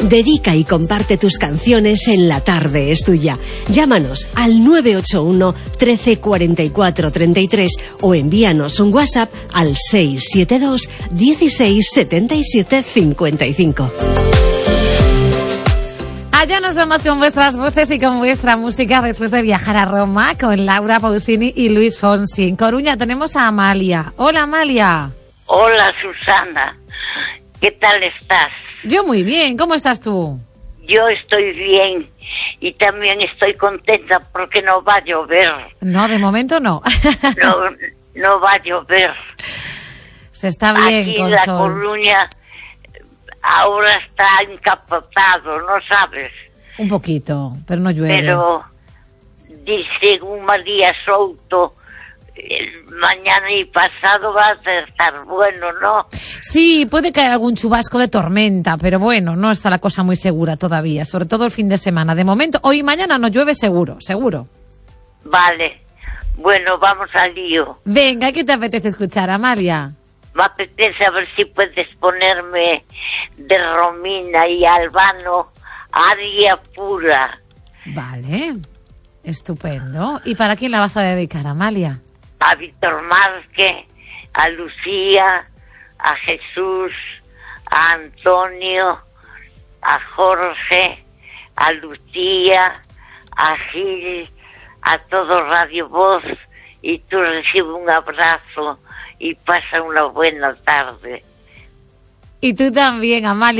Dedica y comparte tus canciones en La Tarde es Tuya. Llámanos al 981 13 44 33 o envíanos un WhatsApp al 672 16 77 55. Allá nos vemos con vuestras voces y con vuestra música después de viajar a Roma con Laura Pausini y Luis Fonsi. En Coruña tenemos a Amalia. Hola, Amalia. Hola, Susana. ¿Qué tal estás? Yo muy bien. ¿Cómo estás tú? Yo estoy bien y también estoy contenta porque no va a llover. No, de momento no. No va a llover. Se está bien aquí con la sol. Coruña ahora está encapotado, ¿no sabes? Un poquito, pero no llueve. Pero dice un María Souto, mañana y pasado va a estar bueno, ¿no? Sí, puede caer algún chubasco de tormenta, pero bueno, no está la cosa muy segura todavía, sobre todo el fin de semana. De momento, hoy y mañana no llueve seguro. Vale, bueno, vamos al lío. Venga, ¿qué te apetece escuchar, Amalia? Me apetece a ver si puedes ponerme de Romina y Albano, Aria Pura. Vale, estupendo. ¿Y para quién la vas a dedicar, Amalia? A Víctor Márquez, a Lucía, a Jesús, a Antonio, a Jorge, a Lucía, a Gil, a todo Radio Voz, y tú recibe un abrazo y pasa una buena tarde. Y tú también, Amalia.